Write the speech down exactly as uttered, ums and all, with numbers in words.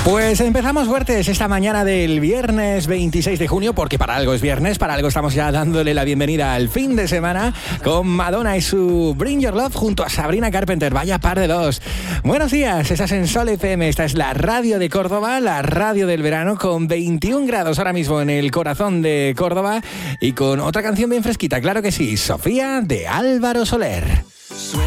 Pues empezamos fuertes esta mañana del viernes veintiséis de junio, porque para algo es viernes, para algo estamos ya dándole la bienvenida al fin de semana con Madonna y su Bring Your Love junto a Sabrina Carpenter. Vaya par de dos. Buenos días, estás en Sol F M, esta es la radio de Córdoba, la radio del verano, con veintiún grados ahora mismo en el corazón de Córdoba y con otra canción bien fresquita, claro que sí, Sofía de Álvaro Soler.